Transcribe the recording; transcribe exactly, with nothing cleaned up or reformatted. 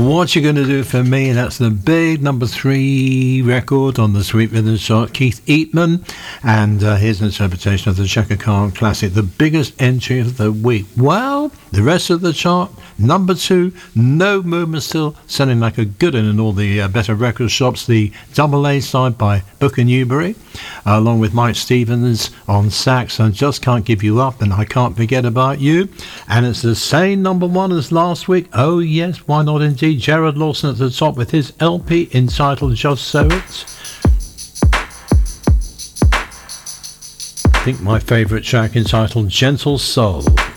What You Gonna Do For Me? That's the big number three record on the Sweet Rhythm chart, Keith Eatman, and uh, here's an interpretation of the Chaka Khan classic, the biggest entry of the week. Well, the rest of the chart, number two, No Movement, still selling like a good one in all the uh, better record shops. The double A side by Booker Newberry, uh, along with Mike Stevens on sax, and Just Can't Give You Up, and I Can't Forget About You. And it's the same number one as last week. Oh yes, why not indeed? Jared Lawson at the top with his L P entitled Just So It. I think my favourite track entitled Gentle Soul.